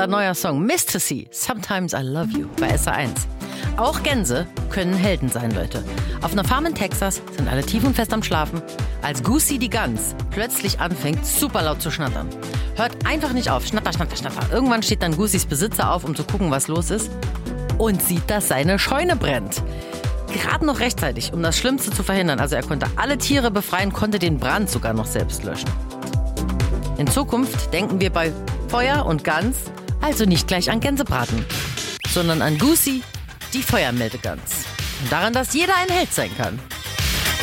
bester neuer Song Mr. C, Sometimes I Love You bei SR1. Auch Gänse können Helden sein, Leute. Auf einer Farm in Texas sind alle tief und fest am Schlafen, als Goosey die Gans plötzlich anfängt, super laut zu schnattern. Hört einfach nicht auf, schnatter, schnatter, schnatter. Irgendwann steht dann Gooseys Besitzer auf, um zu gucken, was los ist, und sieht, dass seine Scheune brennt. Gerade noch rechtzeitig, um das Schlimmste zu verhindern. Also er konnte alle Tiere befreien, konnte den Brand sogar noch selbst löschen. In Zukunft denken wir bei Feuer und Gans also nicht gleich an Gänsebraten, sondern an Goosey, die Feuermeldegans. Und daran, dass jeder ein Held sein kann.